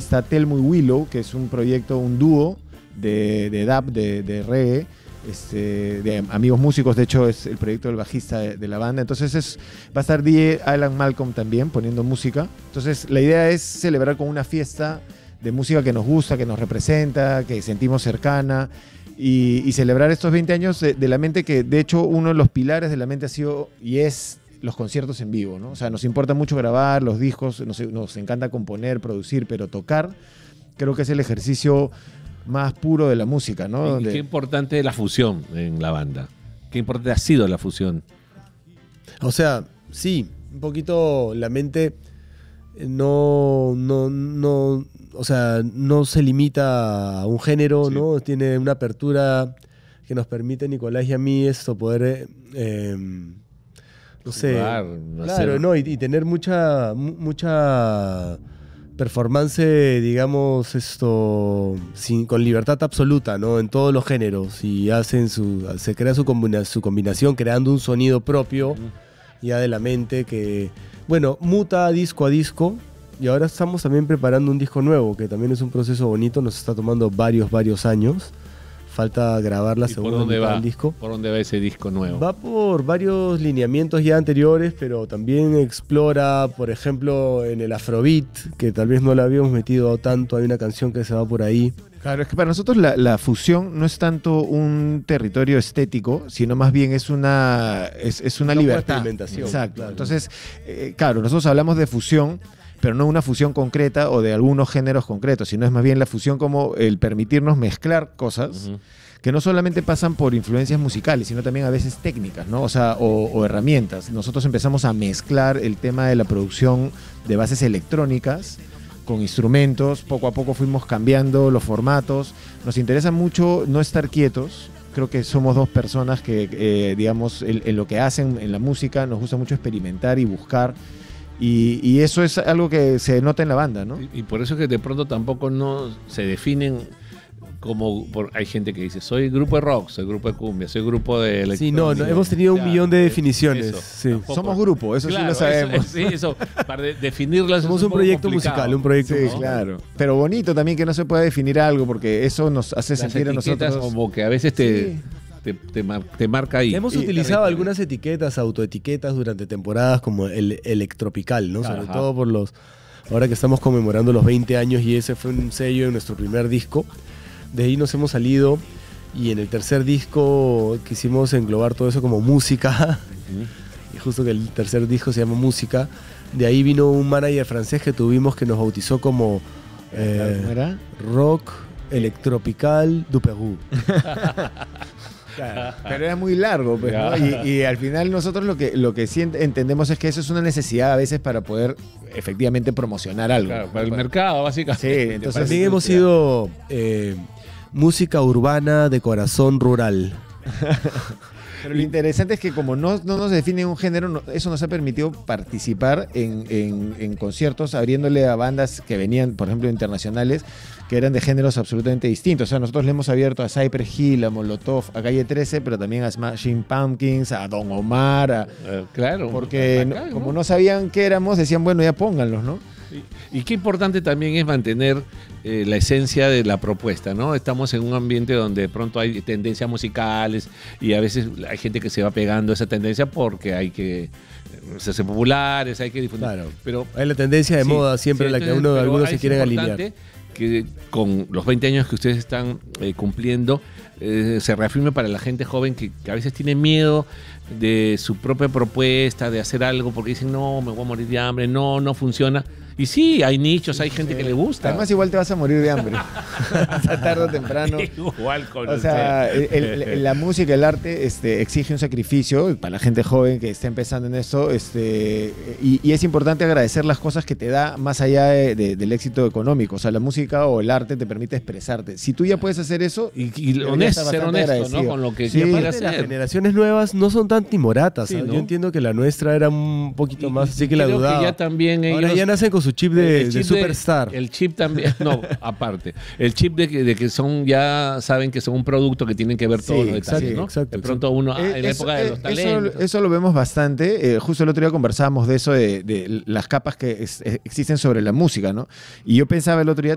está Telmo y Willow, que es un proyecto, un dúo de dub, de reggae, de amigos músicos. De hecho es el proyecto del bajista de la banda. Entonces va a estar DJ Alan Malcolm también poniendo música. Entonces la idea es celebrar con una fiesta de música que nos gusta, que nos representa, que sentimos cercana, y celebrar estos 20 años de La Mente, que de hecho uno de los pilares de La Mente ha sido y es los conciertos en vivo, ¿no? O sea, nos importa mucho grabar los discos, nos encanta componer, producir, pero tocar creo que es el ejercicio más puro de la música, ¿no? Y qué importante es la fusión en la banda. Qué importante ha sido la fusión. O sea, sí, un poquito La Mente no, o sea, no se limita a un género, sí, ¿no? Tiene una apertura que nos permite, Nicolás y a mí, poder, no sé, jugar, claro, ¿no? Y tener mucha performance, digamos, con libertad absoluta, ¿no? En todos los géneros, y se crea su combinación, creando un sonido propio, ya de La Mente, que, bueno, muta disco a disco. Y ahora estamos también preparando un disco nuevo, que también es un proceso bonito, nos está tomando varios años. Falta grabar la segunda mitad del disco. ¿Por dónde va ese disco nuevo? Va por varios lineamientos ya anteriores, pero también explora, por ejemplo, en el Afrobeat, que tal vez no la habíamos metido tanto, hay una canción que se va por ahí. Claro, es que para nosotros la fusión no es tanto un territorio estético, sino más bien es una libertad. Experimentación. Exacto. Claro. Entonces, claro, nosotros hablamos de fusión, pero no una fusión concreta o de algunos géneros concretos, sino es más bien la fusión como el permitirnos mezclar cosas que no solamente pasan por influencias musicales, sino también a veces técnicas, ¿no? O sea, o herramientas. Nosotros empezamos a mezclar el tema de la producción de bases electrónicas con instrumentos, poco a poco fuimos cambiando los formatos. Nos interesa mucho no estar quietos. Creo que somos dos personas que, digamos, en lo que hacen en la música, nos gusta mucho experimentar y buscar. Y eso es algo que se nota en la banda, ¿no? Y por eso es que de pronto tampoco no se definen como... hay gente que dice, soy grupo de rock, soy grupo de cumbia, soy grupo de... Sí, no, hemos tenido un millón de definiciones. Eso, sí. Somos grupo, eso claro, sí lo sabemos. Eso, para definirlas. Somos un proyecto musical, un proyecto sí, musical. Claro. Pero bonito también que no se pueda definir algo, porque eso nos hace sentir a nosotros... como que a veces te marca ahí. Hemos utilizado algunas etiquetas, autoetiquetas durante temporadas como el electropical, ¿no? Sobre todo ahora que estamos conmemorando los 20 años, y ese fue un sello en nuestro primer disco. De ahí nos hemos salido, y en el tercer disco quisimos englobar todo eso como música. Y justo que el tercer disco se llama Música. De ahí vino un manager francés que tuvimos que nos bautizó como Rock Electropical du Perú. Claro, pero era muy largo, pues, ¿no? Y al final nosotros lo que sí entendemos es que eso es una necesidad a veces para poder efectivamente promocionar algo. Claro, para el mercado, básicamente. Sí, entonces también hemos sido música urbana de corazón rural. Pero lo interesante es que como no nos define un género, eso nos ha permitido participar en conciertos, abriéndole a bandas que venían, por ejemplo, internacionales, que eran de géneros absolutamente distintos. O sea, nosotros le hemos abierto a Cypress Hill, a Molotov, a Calle 13, pero también a Smashing Pumpkins, a Don Omar. Claro. Porque como no sabían qué éramos, decían, bueno, ya pónganlos, ¿no? Y qué importante también es mantener la esencia de la propuesta, ¿no? Estamos en un ambiente donde de pronto hay tendencias musicales y a veces hay gente que se va pegando a esa tendencia porque hay que hacerse populares, hay que difundir. Claro, pero hay la tendencia de moda siempre en la que algunos se quieren alinear. Que con los 20 años que ustedes están cumpliendo, se reafirme para la gente joven que a veces tiene miedo de su propia propuesta, de hacer algo porque dicen, no, me voy a morir de hambre, no funciona. Y sí, hay nichos, hay gente que le gusta. Además, igual te vas a morir de hambre. Tarde o temprano. Igual con o sea, la música, el arte exige un sacrificio para la gente joven que está empezando en esto. Y es importante agradecer las cosas que te da más allá del éxito económico. O sea, la música o el arte te permite expresarte. Si tú ya puedes hacer eso... Y ser honesto, ¿no? Con lo que ya puedes hacer. Las generaciones nuevas no son tan timoratas. Sí, ¿no? Yo entiendo que la nuestra era un poquito más, así que la dudaba. Que ya también ahora ya nacen con su chip de superstar. El chip también, no, aparte. El chip de que son, ya saben que son un producto que tienen que ver todos los detalles, ¿no? Exacto, de pronto uno, en la época de los talentos. Eso lo vemos bastante. Justo el otro día conversábamos de eso, de las capas que existen sobre la música, ¿no? Y yo pensaba el otro día,